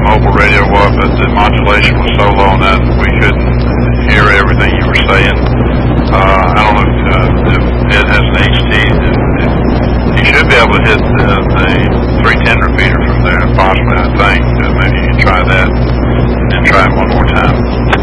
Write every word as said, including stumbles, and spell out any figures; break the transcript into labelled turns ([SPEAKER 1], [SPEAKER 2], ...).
[SPEAKER 1] mobile radio was, but the modulation was so low on that we couldn't hear everything you were saying. Uh, I don't know if, uh, if Ed has an H T. If, if, you should be able to hit the, the three ten repeater from there, possibly, I think. Uh, maybe you can try that and try it one more time.